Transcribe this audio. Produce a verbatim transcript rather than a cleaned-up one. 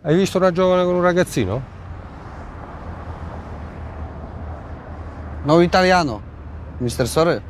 Hai visto una giovane con un ragazzino? No italiano, mister Sore.